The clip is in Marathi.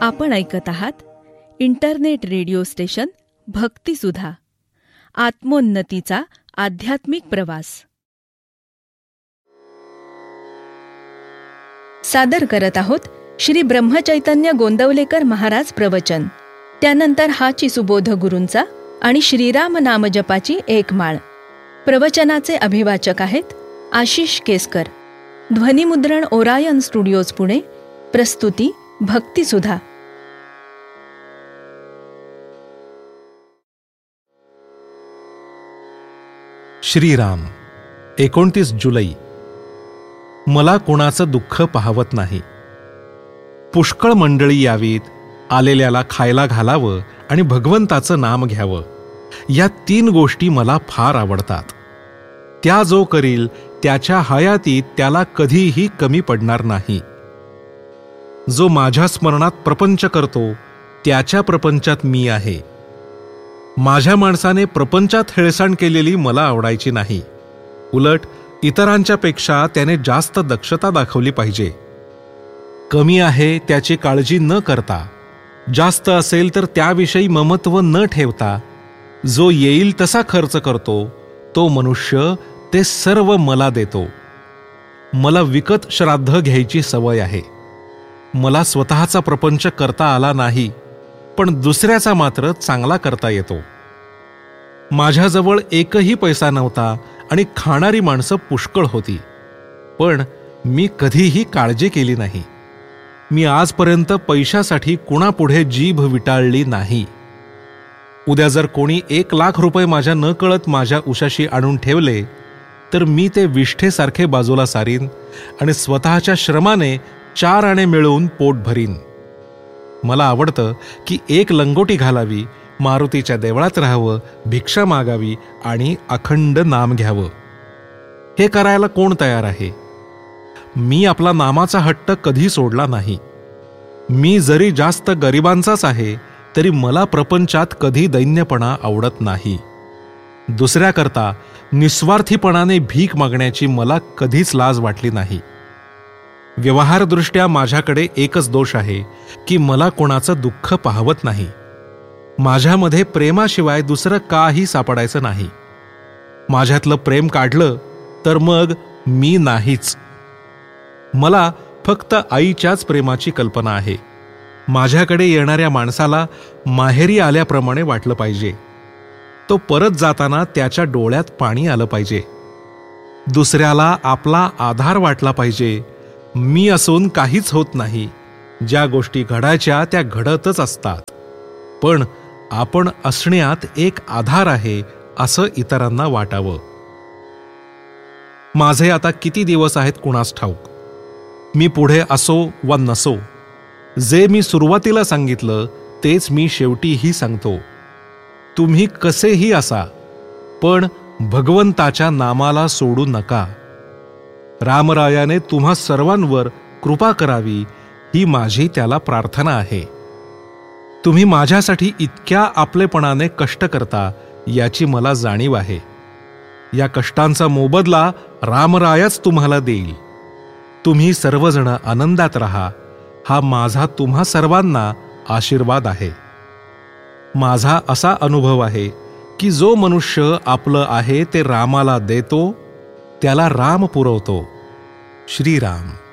आपण ऐकत आहात इंटरनेट रेडिओ स्टेशन भक्तिसुधा, आत्मोन्नतीचा आध्यात्मिक प्रवास. सादर करत आहोत श्री ब्रह्मचैतन्य गोंदवलेकर महाराज प्रवचन. त्यानंतर हाची सुबोध गुरूंचा आणि श्रीराम नामजपाची एक माळ. प्रवचनाचे अभिवाचक आहेत आशिष केसकर. ध्वनिमुद्रण ओरायन स्टुडिओज पुणे. प्रस्तुती भक्तिसुधा. श्रीराम. 29 जुलै. मला कोणाचं दुःख पाहवत नाही. पुष्कळ मंडळी यावीत, आलेल्याला खायला घालावं आणि भगवंताचं नाम घ्यावं. या 3 गोष्टी मला फार आवडतात. त्या जो करील त्याच्या हयातीत त्याला कधीही कमी पडणार नाही. जो माझ्या स्मरणात प्रपंच करतो त्याच्या प्रपंचात मी आहे. माझ्या माणसाने प्रपंचात हेळसांड केलेली मला आवडायची नाही. उलट इतरांच्या पेक्षा त्याने जास्त दक्षता दाखवली पाहिजे. कमी आहे त्याची काळजी न करता, जास्त असेल तर त्याविषयी ममत्व न ठेवता, जो येईल तसा खर्च करतो तो मनुष्य ते सर्व मला देतो. मला विकत श्राद्ध घ्यायची सवय आहे. मला स्वतःचा प्रपंच करता आला नाही, पण दुसऱ्याचा मात्र चांगला करता येतो. माझ्याजवळ एकही पैसा नव्हता आणि खाणारी माणसं पुष्कळ होती, पण मी कधीही काळजी केली नाही. मी आजपर्यंत पैशासाठी कुणापुढे जीभ विटाळली नाही. उद्या जर कोणी 1,00,000 रुपये माझ्या न कळत माझ्या उशाशी आणून ठेवले तर मी ते विष्ठेसारखे बाजूला सारीन आणि स्वतःच्या श्रमाने 4 आणे मिळवून पोट भरीन. मला आवडतं की 1 लंगोटी घालावी, मारुतीच्या देवळात राहावं, भिक्षा मागावी आणि अखंड नाम घ्यावं. हे करायला कोण तयार आहे? मी आपला नामाचा हट्ट कधी सोडला नाही. मी जरी जास्त गरिबांचाच आहे तरी मला प्रपंचात कधी दैन्यपणा आवडत नाही. दुसऱ्याकरता निस्वार्थीपणाने भीक मागण्याची मला कधीच लाज वाटली नाही. व्यवहारदृष्ट्या माझ्याकडे एकच दोष आहे की मला कोणाचं दुःख पाहवत नाही. माझ्यामध्ये प्रेमाशिवाय दुसरं काही सापडायचं नाही. माझ्यातलं प्रेम काढलं तर मग मी नाहीच. मला फक्त आईच्याच प्रेमाची कल्पना आहे. माझ्याकडे येणाऱ्या माणसाला माहेरी आल्याप्रमाणे वाटलं पाहिजे. तो परत जाताना त्याच्या डोळ्यात पाणी आलं पाहिजे. दुसऱ्याला आपला आधार वाटला पाहिजे. मी असून काहीच होत नाही. ज्या गोष्टी घडायच्या त्या घडतच असतात, पण आपण असण्यात एक आधार आहे असं इतरांना वाटावं. माझे आता किती दिवस आहेत कुणास ठाऊक. मी पुढे असो वा नसो, जे मी सुरुवातीला सांगितलं तेच मी शेवटीही सांगतो. तुम्ही कसेही असा, पण भगवंताच्या नामाला सोडू नका. रामरायाने तुम्हा सर्वांवर कृपा करावी ही माझी त्याला प्रार्थना आहे. तुम्ही माझ्यासाठी इतक्या आपलेपणाने कष्ट करता याची मला जाणीव आहे. या कष्टांचा मोबदला रामरायाच तुम्हाला देईल. तुम्ही सर्वजण आनंदात राहा हा माझा तुम्हा सर्वांना आशीर्वाद आहे. माझा असा अनुभव आहे की जो मनुष्य आपलं आहे ते रामाला देतो त्याला राम पुरवतो. श्रीराम.